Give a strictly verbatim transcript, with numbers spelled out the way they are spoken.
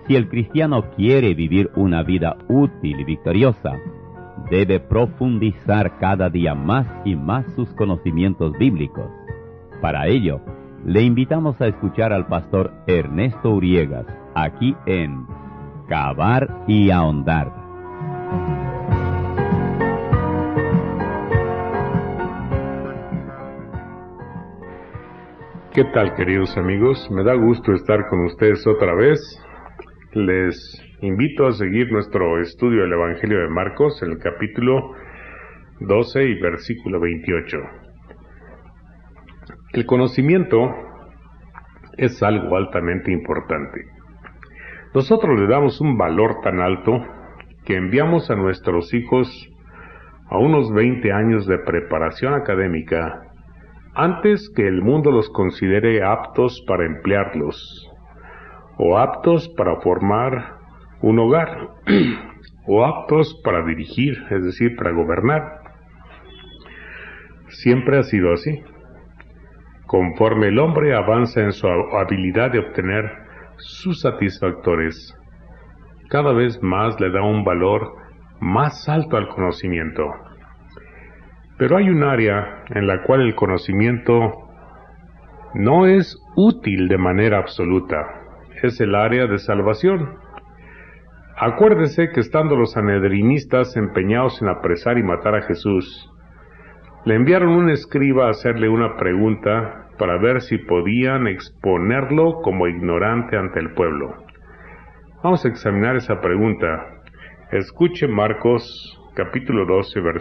Si el cristiano quiere vivir una vida útil y victoriosa, debe profundizar cada día más y más sus conocimientos bíblicos. Para ello, le invitamos a escuchar al pastor Ernesto Uriegas, aquí en Cavar y Ahondar. ¿Qué tal, queridos amigos? Me da gusto estar con ustedes otra vez. Les invito a seguir nuestro estudio del Evangelio de Marcos, el capítulo doce y versículo veintiocho. El conocimiento es algo altamente importante. Nosotros le damos un valor tan alto que enviamos a nuestros hijos a unos veinte años de preparación académica antes que el mundo los considere aptos para emplearlos, o aptos para formar un hogar, o aptos para dirigir, es decir, para gobernar. Siempre ha sido así. Conforme el hombre avanza en su habilidad de obtener sus satisfactores, cada vez más le da un valor más alto al conocimiento. Pero hay un área en la cual el conocimiento no es útil de manera absoluta. Es el área de salvación. Acuérdese que estando los sanhedrinistas empeñados en apresar y matar a Jesús, le enviaron un escriba a hacerle una pregunta para ver si podían exponerlo como ignorante ante el pueblo. Vamos a examinar esa pregunta. Escuche Marcos capítulo doce, versículo